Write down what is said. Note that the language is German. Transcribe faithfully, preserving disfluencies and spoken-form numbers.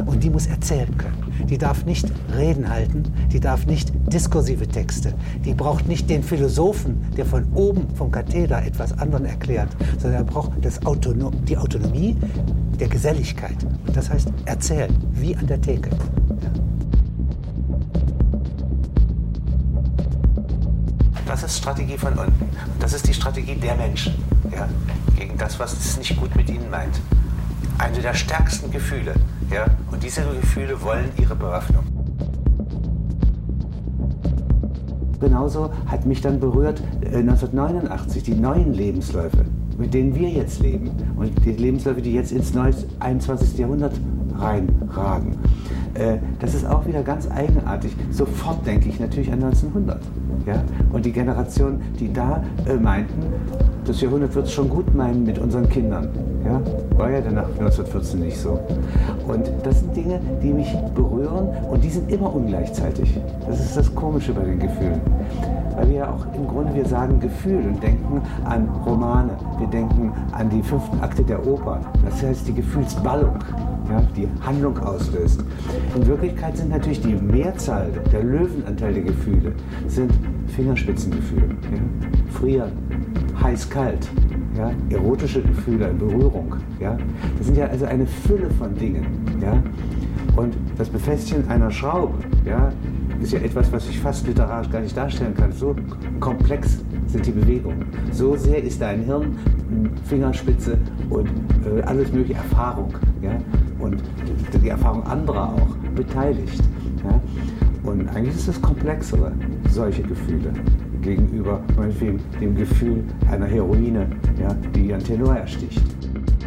Und die muss erzählen können. Die darf nicht Reden halten, die darf nicht diskursive Texte. Die braucht nicht den Philosophen, der von oben vom Katheder etwas anderen erklärt, sondern er braucht das Autono- die Autonomie der Geselligkeit. Das heißt, erzählen, wie an der Theke. Ja. Das ist Strategie von unten. Das ist die Strategie der Menschen, ja, gegen das, was es nicht gut mit ihnen meint. Eine der stärksten Gefühle. Ja, und diese Gefühle wollen ihre Bewaffnung. Genauso hat mich dann berührt äh, neunzehnhundertneunundachtzig die neuen Lebensläufe, mit denen wir jetzt leben. Und die Lebensläufe, die jetzt ins einundzwanzigste Jahrhundert reinragen. Äh, das ist auch wieder ganz eigenartig. Sofort denke ich natürlich an neunzehnhundert. Ja? Und die Generation, die da äh, meinten, das Jahrhundert wird es schon gut meinen mit unseren Kindern. Ja? War ja danach neunzehnhundertvierzehn nicht so. Und das sind Dinge, die mich berühren und die sind immer ungleichzeitig. Das ist das Komische bei den Gefühlen. Weil wir ja auch im Grunde, wir sagen Gefühl und denken an Romane, wir denken an die fünften Akte der Oper. Das heißt die Gefühlsballung, ja, die Handlung auslöst. In Wirklichkeit sind natürlich die Mehrzahl, der Löwenanteil der Gefühle, sind Fingerspitzengefühle. Ja? Frieren, heiß-kalt, ja? Erotische Gefühle, Berührung. Ja? Das sind ja also eine Fülle von Dingen. Ja? Und das Befestigen einer Schraube, ja, ist ja etwas, was ich fast literarisch gar nicht darstellen kann. So komplex sind die Bewegungen. So sehr ist dein Hirn, Fingerspitze und äh, alles mögliche Erfahrung. Ja? Und die, die Erfahrung anderer auch beteiligt. Ja? Und eigentlich ist es komplexere, solche Gefühle, gegenüber meinetwegen dem Gefühl einer Heroine, ja, die ihren Tenor ersticht.